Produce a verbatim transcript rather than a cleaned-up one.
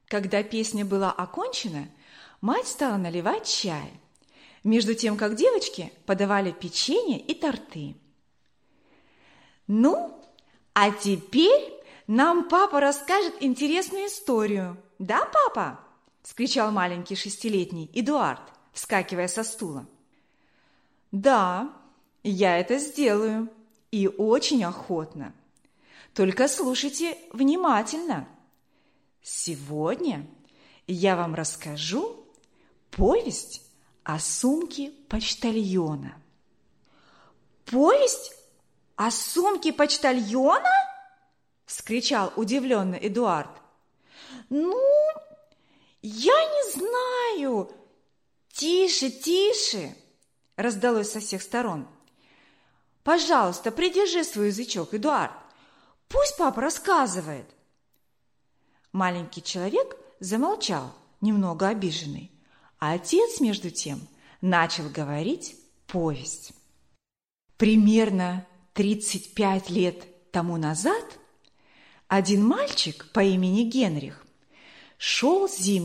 Когда песня была окончена, мать стала наливать чай, между тем, как девочки подавали печенье и торты. «Ну, а теперь нам папа расскажет интересную историю. Да, папа?» – вскричал маленький шестилетний Эдуард, вскакивая со стула. «Да, я это сделаю, и очень охотно. Только слушайте внимательно. Сегодня я вам расскажу повесть о сумке почтальона». «Повесть о сумке почтальона?» – вскричал удивленно Эдуард. «Ну, я не знаю. Тише, тише!» – раздалось со всех сторон. «Пожалуйста, придержи свой язычок, Эдуард. Пусть папа рассказывает». Маленький человек замолчал, немного обиженный, а отец, между тем, начал говорить повесть. Примерно тридцать пять лет тому назад один мальчик по имени Генрих шел зимой